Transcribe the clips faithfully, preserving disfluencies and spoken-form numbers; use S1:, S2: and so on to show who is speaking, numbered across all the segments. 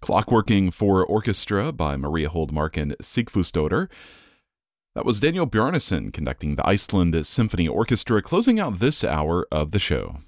S1: Clockworking for Orchestra by Maria Holdmark and Sigfúsdóttir. That was Daniel Bjarnason conducting the Iceland Symphony Orchestra, closing out this hour of the show.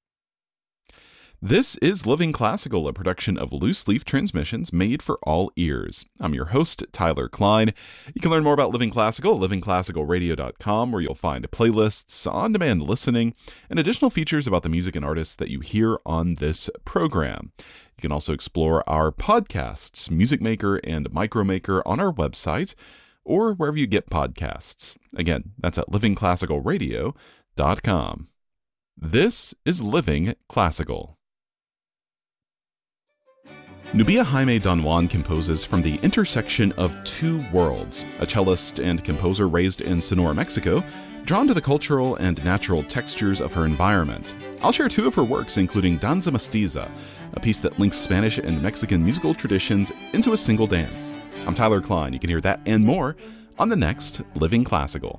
S1: This is Living Classical, a production of Loose Leaf Transmissions made for all ears. I'm your host, Tyler Klein. You can learn more about Living Classical at living classical radio dot com, where you'll find playlists, on-demand listening, and additional features about the music and artists that you hear on this program. You can also explore our podcasts, Music Maker and Micromaker, on our website or wherever you get podcasts. Again, that's at living classical radio dot com. This is Living Classical. Nubia Jaime Don Juan composes from the intersection of two worlds, a cellist and composer raised in Sonora, Mexico, drawn to the cultural and natural textures of her environment. I'll share two of her works, including Danza Mestiza, a piece that links Spanish and Mexican musical traditions into a single dance. I'm Tyler Klein. You can hear that and more on the next Living Classical.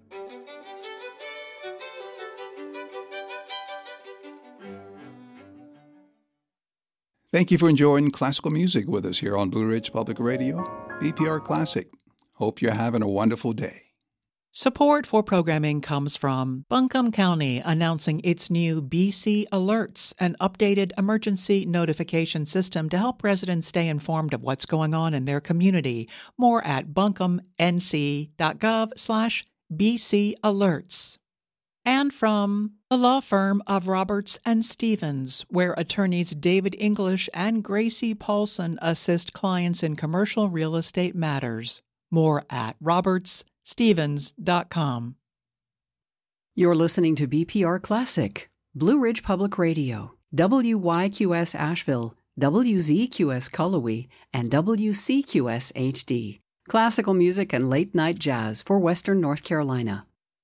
S2: Thank you for enjoying classical music with us here on Blue Ridge Public Radio, B P R Classic. Hope you're having a wonderful day.
S3: Support for programming comes from Buncombe County announcing its new B C Alerts, an updated emergency notification system to help residents stay informed of what's going on in their community. More at buncombe n c dot gov slash B C Alerts. And from the law firm of Roberts and Stevens, where attorneys David English and Gracie Paulson assist clients in commercial real estate matters. More at roberts stevens dot com.
S4: You're listening to B P R Classic, Blue Ridge Public Radio, W Y Q S Asheville, W Z Q S Cullowhee, and W C Q S H D. Classical music and late-night jazz for Western North Carolina.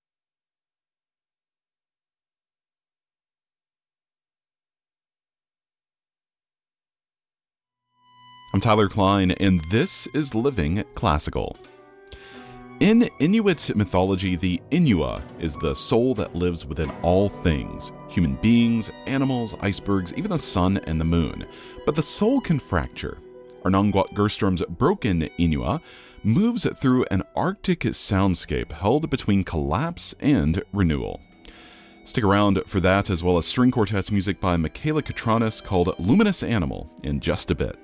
S1: I'm Tyler Klein, and this is Living Classical. In Inuit mythology, the Inua is the soul that lives within all things, human beings, animals, icebergs, even the sun and the moon. But the soul can fracture. Arnonguat Gerstrom's Broken Inua moves through an Arctic soundscape held between collapse and renewal. Stick around for that, as well as string quartet music by Michaela Katranis called Luminous Animal in just a bit.